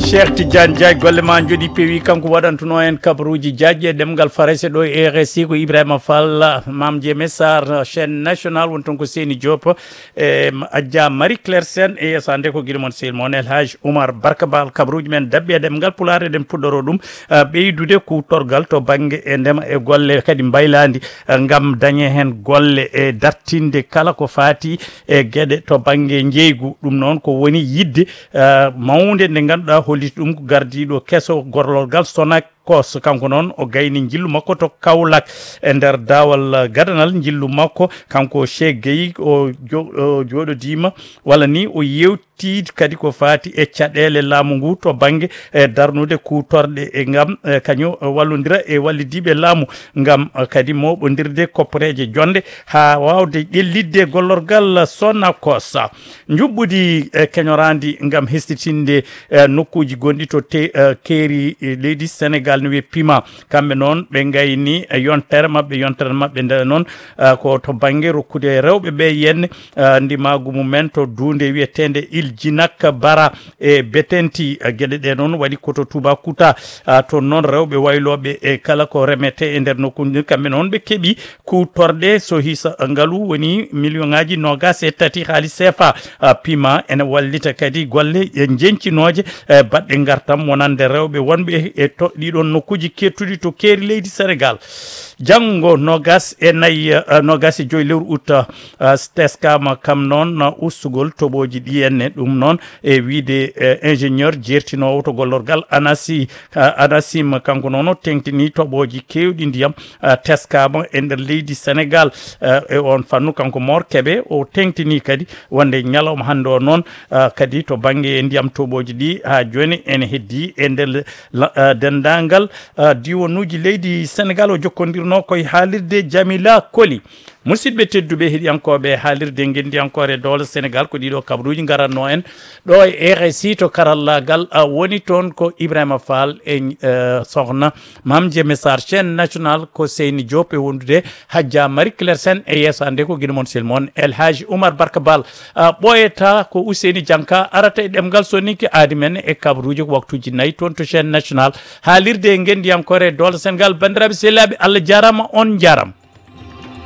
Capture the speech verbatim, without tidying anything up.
Cheikh Tidiane Diaye golle ma jodi pewi kanko waɗantuno en kabaruji diaƴƴe ɗemgal farese ɗo e R S I ko Ibrahima Fall Mame Diémé Sarr chaîne nationale won ton ko Seni Diop e Adja Marie Claire Sène e yesande ko guiɗo moon sehil moon El Hadj Oumar Barka Bal kabaruji men dabɓe e ɗemgal pulaar eɗen puɗɗoro ɗum ɓeydude kutorgal to banggue e ndema e golle kadi mbaylandi gam dañe hen golle e dartinde kala ko fati e gueɗe to banggue jeygu ɗum noon ko woni yidde mawde nde ganduɗa holliti ɗum ko gardiɗo kesso gorlolgal Sonac kos kanko noon o gayni jillu makko to Kaolack e nder dawal gadanal jillu makko kanko Cheikh Gueye o joɗodima walla ni o yewti kadi ko fati e caɗele laamu ngu to banggue e darnude kutorɗe e gam kañum wallodira e wallidiɓe laamu gam kadi moɓodirde koppareje jonde ha wawde ƴellidde gollorgal Sonacos juɓɓudi e keñorandi gam hestitinde nokkuji gonɗi to te keeri leydi Sénégal no wiye pima kamɓe noon ɓe gayni yontere mabɓe yontere mabɓe nde noon ko to banggue rokkude rewɓe ɓe yenne ndimagu mumen to dunde wiyetede Iljinak Bara e Betenti gueɗe ɗe noon waɗi koto Toubacouta toon noon rewɓe wayloɓe e kala ko remete e nder nokkuji kamɓe noon ɓe keeɓi kutorɗe so hisa ngaalu woni million ngaji nogas e tati haali C F A pima ene wallita kadi golle e jencinoje baɗɗe gartam wonande rewɓe wonɓe e to ɗiɗon nokkuji kettuɗi to keeri leydi Sénégal janggo nogas e nayyi nogas e joyi lewru août teskama kam noon ustugol toɓoji ɗi henne ɗum noon e wiide ingénieur jertinowo to gollorgal anasi anasim kanko noon o tengtini toɓoji kewɗi ndiyam teskama e nder leydi Sénégal e on fannu kanko Mor Kébé o tengtini kadi wonde ñalawma hande o noon kadi to banggue ndiyam toɓoji ɗi ha joni ene heddi e nder dendagal diwanuji leydi Sénégal o jokkodirno koye haalirde Jamila Koli musidɓe tedduɓe heeɗiyankoɓe haalirde guendiyankore doole Sénégal ko ɗiɗo kabaruji garanno en ɗo e R S I to karallagal woni toon ko Ibrahima Fall e sohna Mame Diémé Sarr chaîne nationale ko Seyni Diop e wondude Hadja Marie Claire Sène e yesande ko guiɗo moon sel moon El Hadj Oumar Barka Bal ɓoyata ko Ousseyni Dianka arata e ɗemgal sonniki aadi men e kabaruji ko waktuji nayyi toon to chaîne nationale haalirde guendiyankore doole Sénégal bandiraɓe sehilaɓe Allah jarama on jarama